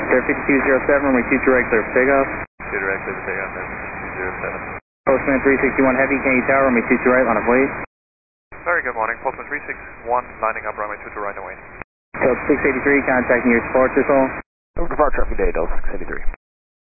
Sir 5207, runway 22 right, clear for takeoff. 2 direct, clear for takeoff, then 207. Postman 361 Heavy, Kennedy Tower, runway 22 right, line of wait. Very good morning, Postman 361, lining up runway 22 right away. Delta 683, contacting your support, this all. Departure traffic day, Delta 683.